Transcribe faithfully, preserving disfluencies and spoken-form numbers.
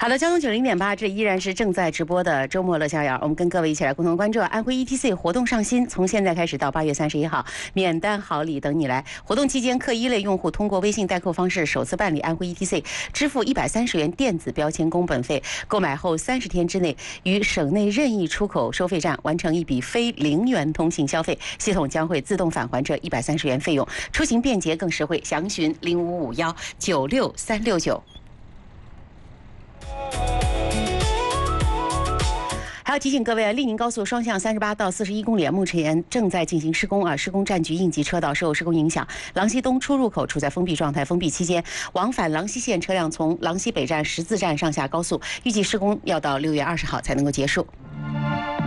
好的，交通九零点八，这依然是正在直播的周末乐逍遥，我们跟各位一起来共同关注安徽 E T C 活动上新，从现在开始到八月三十一号，免单好礼等你来。活动期间，客一类用户通过微信代扣方式首次办理安徽 E T C， 支付一百三十元电子标签工本费，购买后三十天之内于省内任意出口收费站完成一笔非零元通信消费，系统将会自动返还这一百三十元费用，出行便捷更实惠。详询零五五幺九六三六九。还要提醒各位，利宁高速双向三十八到四十一公里目前正在进行施工啊，施工占据应急车道，受施工影响，郎溪东出入口处在封闭状态。封闭期间，往返郎溪线车辆从郎溪北站十字站上下高速，预计施工要到六月二十号才能够结束。